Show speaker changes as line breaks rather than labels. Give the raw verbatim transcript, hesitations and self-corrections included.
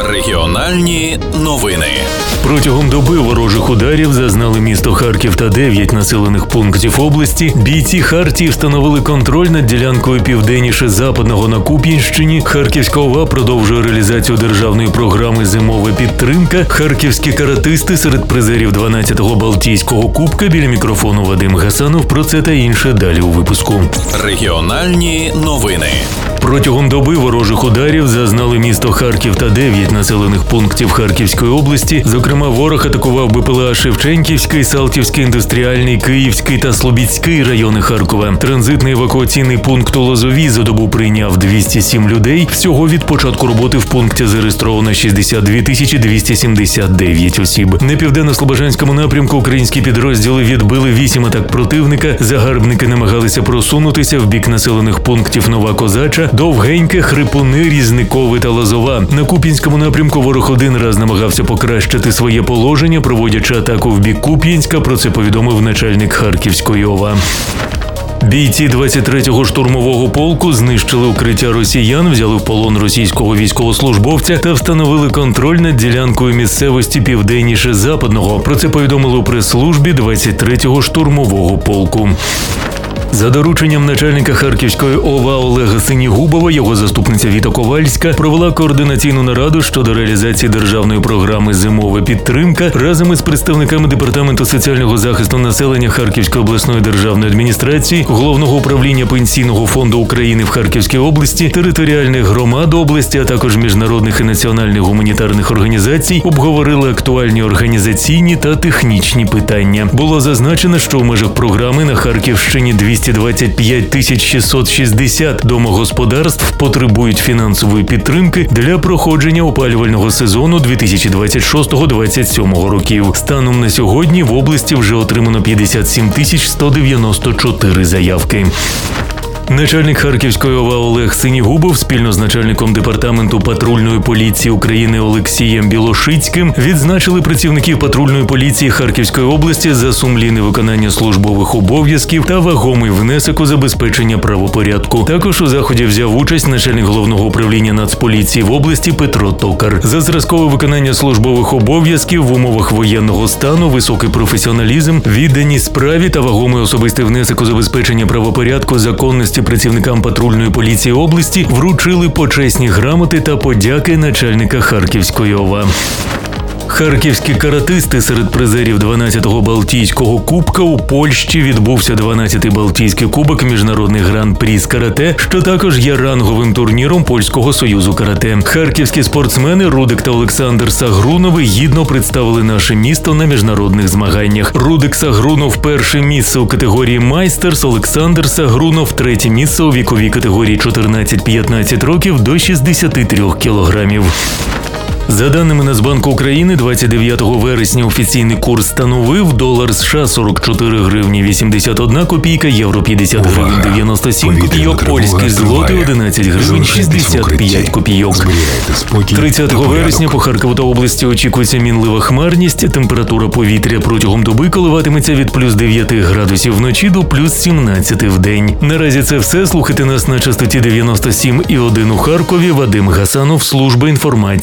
Регіональні новини.
Протягом доби ворожих ударів зазнали місто Харків та дев'ять населених пунктів області. Бійці Хартії встановили контроль над ділянкою південніше Западного на Куп'янщині. Харківська ОВА продовжує реалізацію державної програми «Зимова підтримка». Харківські каратисти серед призерів дванадцятого Балтійського кубка. Біля мікрофону Вадим Гасанов. Про це та інше далі у випуску.
Регіональні новини.
Протягом доби ворожих ударів зазнали місто Харків та дев'ять населених пунктів Харківської області. Зокрема, ворог атакував БПЛА Шевченківський, Салтівський, Індустріальний, Київський та Слобідський райони Харкова. Транзитний евакуаційний пункт у Лозовій за добу прийняв двісті сім людей. Всього від початку роботи в пункті зареєстровано шістдесят дві тисячі двісті сімдесят дев'ять осіб. На південно-слобожанському напрямку українські підрозділи відбили вісім атак противника. Загарбники намагалися просунутися в бік населених пунктів Нова Козача, Довгеньке, Хрипуни, Різникове та Лозова. На Куп'янському напрямку ворог один раз намагався покращити своє положення, проводячи атаку в бік Куп'янська. Про це повідомив начальник Харківської ОВА. Бійці двадцять третього штурмового полку знищили укриття росіян, взяли в полон російського військовослужбовця та встановили контроль над ділянкою місцевості південніше Западного. Про це повідомили у прес-службі двадцять третього штурмового полку. За дорученням начальника Харківської ОВА Олега Синігубова, його заступниця Віта Ковальська провела координаційну нараду щодо реалізації державної програми «Зимова підтримка» разом із представниками Департаменту соціального захисту населення Харківської обласної державної адміністрації, Головного управління Пенсійного фонду України в Харківській області, територіальних громад області, а також міжнародних і національних гуманітарних організацій обговорили актуальні організаційні та технічні питання. Було зазначено, що в межах програми на Харківщині двісті двадцять п'ять тисяч шістсот шістдесят домогосподарств потребують фінансової підтримки для проходження опалювального сезону дві тисячі двадцять шостого - двадцять сьомого років. Станом на сьогодні в області вже отримано п'ятдесят сім тисяч сто дев'яносто чотири заявки. Начальник Харківської ОВА Олег Синігубов спільно з начальником Департаменту патрульної поліції України Олексієм Білошицьким відзначили працівників патрульної поліції Харківської області за сумлінне виконання службових обов'язків та вагомий внесок у забезпечення правопорядку. Також у заході взяв участь начальник Головного управління Нацполіції в області Петро Токар. За зразкове виконання службових обов'язків в умовах воєнного стану, високий професіоналізм, відданість справі та вагомий особистий внесок у забезпечення правопорядку, законності працівникам патрульної поліції області вручили почесні грамоти та подяки начальника Харківської ОВА. Харківські каратисти серед призерів дванадцятого Балтійського кубка. У Польщі відбувся дванадцятий Балтійський кубок міжнародний гран-прі з карате, що також є ранговим турніром Польського союзу карате. Харківські спортсмени Рудик та Олександр Сагрунови гідно представили наше місто на міжнародних змаганнях. Рудик Сагрунов – перше місце у категорії «Майстерс», Олександр Сагрунов – третє місце у віковій категорії чотирнадцять - п'ятнадцять років до шістдесят три кілограмів. За даними Нацбанку України, двадцять дев'ятого вересня офіційний курс становив долар США сорок чотири гривні вісімдесят одна копійка, євро п'ятдесят гривень дев'яносто сім копійок, польський злотий одинадцять гривень шістдесят п'ять копійок. тридцятого вересня по Харкову та області очікується мінлива хмарність, температура повітря протягом доби коливатиметься від плюс дев'яти градусів вночі до плюс сімнадцяти в день. Наразі це все. Слухайте нас на частоті дев'яносто сім і один у Харкові. Вадим Гасанов, служба інформації